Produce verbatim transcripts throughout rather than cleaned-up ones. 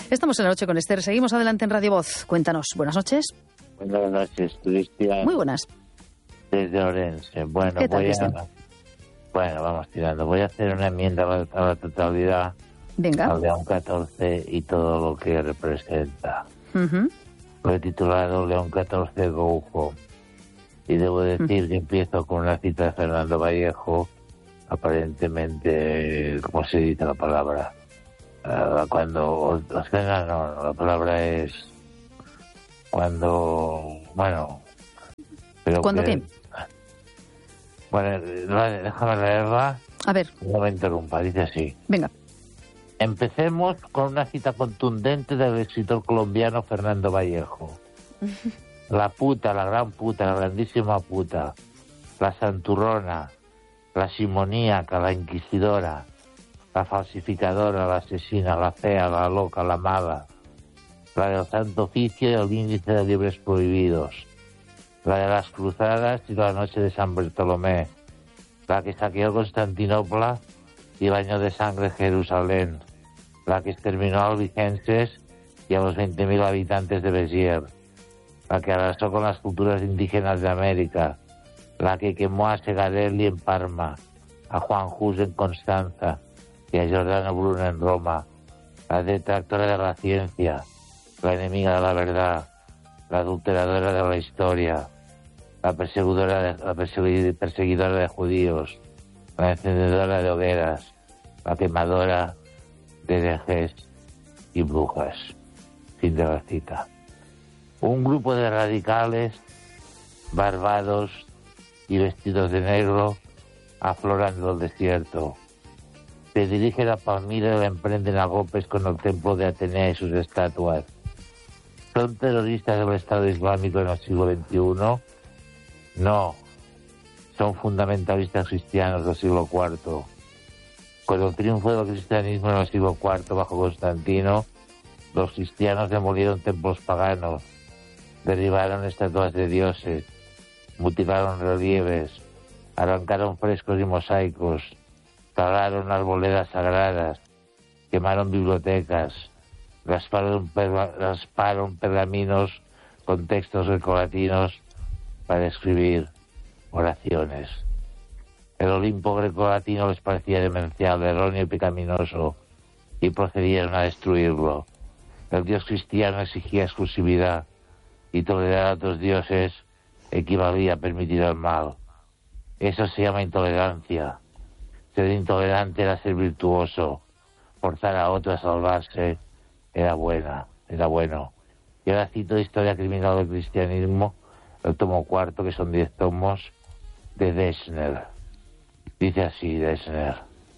Estamos en la noche con Esther. Seguimos adelante en Radio Voz. Cuéntanos. Buenas noches. Buenas noches, Cristian. Muy buenas. Desde Orense. Bueno, ¿Qué tal, voy Cristian? a... Bueno, vamos tirando. Voy a hacer una enmienda a la, a la totalidad Venga. al León catorce y todo lo que representa. Uh-huh. Lo he titulado León catorce Go Home. Y debo decir uh-huh. que empiezo con una cita de Fernando Vallejo, aparentemente, ¿cómo se dice la palabra? Uh, cuando... No, no, la palabra es... Cuando... Bueno... Pero ¿Cuándo que, qué? Bueno, déjame leerla. A ver. No me interrumpa, dice así. Venga. Empecemos con una cita contundente del escritor colombiano Fernando Vallejo. La puta, la gran puta, la grandísima puta, la santurrona, la simoníaca, la inquisidora, la falsificadora, la asesina, la fea, la loca, la mala, la del santo oficio y el índice de libros prohibidos, la de las cruzadas y la noche de San Bartolomé, la que saqueó Constantinopla y bañó de sangre Jerusalén, la que exterminó a albigenses y a los veinte mil habitantes de Béziers, la que arrasó con las culturas indígenas de América, la que quemó a Segarelli en Parma, a Juan Hus en Constanza y a Giordano Bruno en Roma, la detractora de la ciencia, la enemiga de la verdad, la adulteradora de la historia, la perseguidora de, la perseguidora de judíos, la encendedora de hogueras, la quemadora de herejes y brujas. Fin de la cita. Un grupo de radicales, barbados y vestidos de negro, afloran del desierto. Se dirigen a Palmira y la emprenden a golpes con el templo de Atenea y sus estatuas. ¿Son terroristas del Estado Islámico en el siglo veintiuno? No. Son fundamentalistas cristianos del siglo cuarto. Con el triunfo del cristianismo en el siglo cuarto bajo Constantino, los cristianos demolieron templos paganos, derribaron estatuas de dioses, mutilaron relieves, arrancaron frescos y mosaicos, talaron arboledas sagradas, quemaron bibliotecas, rasparon, perla, rasparon pergaminos con textos grecolatinos para escribir oraciones. El Olimpo grecolatino les parecía demencial, erróneo y pecaminoso, y procedieron a destruirlo. El dios cristiano exigía exclusividad, y tolerar a otros dioses equivalía a permitir el mal. Eso se llama intolerancia. Ser intolerante era ser virtuoso. Forzar a otro a salvarse era buena, era bueno. Y ahora cito Historia Criminal del Cristianismo, el tomo cuarto, que son diez tomos, de Dessner. Dice así Dessner: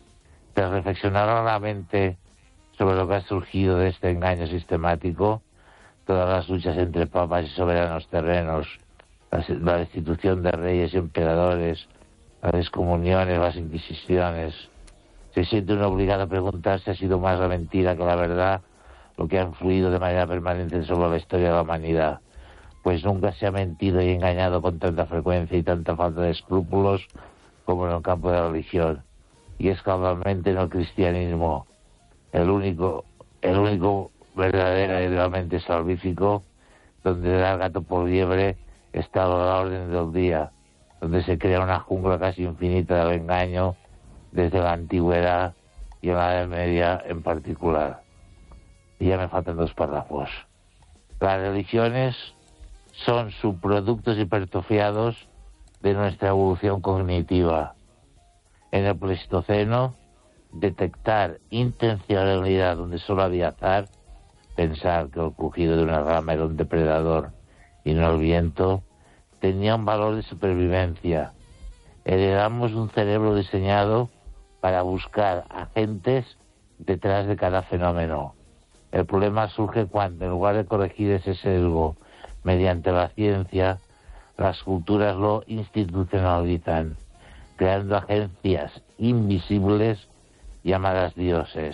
tras reflexionar largamente sobre lo que ha surgido de este engaño sistemático, todas las luchas entre papas y soberanos terrenos, la, la destitución de reyes y emperadores, las excomuniones, las inquisiciones, se siente uno obligado a preguntar si ha sido más la mentira que la verdad lo que ha influido de manera permanente sobre la historia de la humanidad, pues nunca se ha mentido y engañado con tanta frecuencia y tanta falta de escrúpulos como en el campo de la religión. Y es cabalmente en el cristianismo el único, el único verdadero y realmente salvífico, donde dar gato por liebre está a la orden del día, donde se crea una jungla casi infinita del engaño desde la antigüedad y en la Edad Media en particular. Y ya me faltan dos párrafos. Las religiones son subproductos hipertrofiados de nuestra evolución cognitiva. En el Pleistoceno, detectar intencionalidad donde solo había azar, pensar que el crujido de una rama era un depredador y no el viento, tenía un valor de supervivencia. Heredamos un cerebro diseñado para buscar agentes detrás de cada fenómeno. El problema surge cuando, en lugar de corregir ese sesgo mediante la ciencia, las culturas lo institucionalizan, creando agencias invisibles llamadas dioses.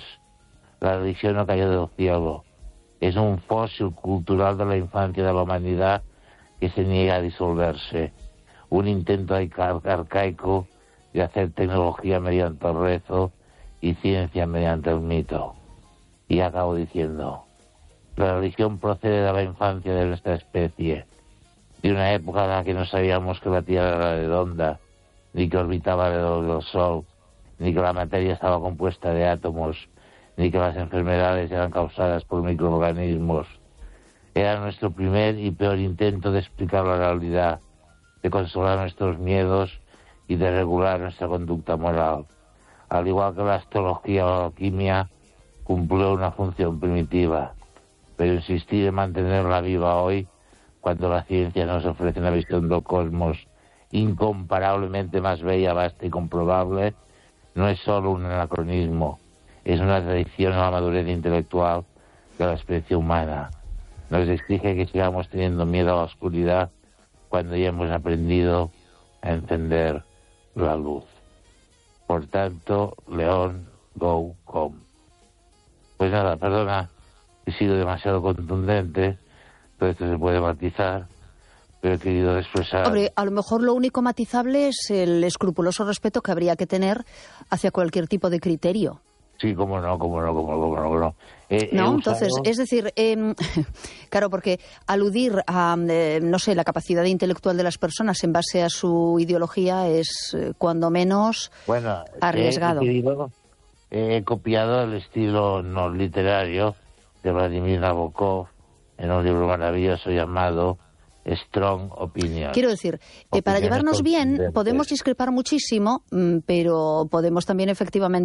La religión no cayó del cielo. Es un fósil cultural de la infancia de la humanidad que se niega a disolverse. Un intento arcaico de hacer tecnología mediante el rezo y ciencia mediante el mito. Y acabo diciendo, La religión procede de la infancia de nuestra especie, de una época en la que no sabíamos que la Tierra era redonda, ni que orbitaba alrededor del Sol, ni que la materia estaba compuesta de átomos, ni que las enfermedades eran causadas por microorganismos. Era nuestro primer y peor intento de explicar la realidad, de consolar nuestros miedos y de regular nuestra conducta moral. Al igual que la astrología o la alquimia, cumplió una función primitiva, pero insistir en mantenerla viva hoy, cuando la ciencia nos ofrece una visión del cosmos incomparablemente más bella, vasta y comprobable, no es solo un anacronismo, es una traición a la madurez intelectual de la especie humana. Nos exige que sigamos teniendo miedo a la oscuridad cuando ya hemos aprendido a encender la luz. Por tanto, León, go, come. Pues nada, perdona, he sido demasiado contundente, todo esto se puede matizar, pero he querido expresar... Hombre, a lo mejor lo único matizable es el escrupuloso respeto que habría que tener hacia cualquier tipo de criterio. Sí, cómo no, cómo no, cómo no, cómo no. Cómo no, eh, no usado... entonces, es decir, eh, claro, porque aludir a, eh, no sé, la capacidad intelectual de las personas en base a su ideología es, eh, cuando menos, bueno, arriesgado. He, querido, he copiado el estilo no literario de Vladimir Nabokov en un libro maravilloso llamado Strong Opinion. Quiero decir, eh, para llevarnos bien podemos discrepar muchísimo, pero podemos también efectivamente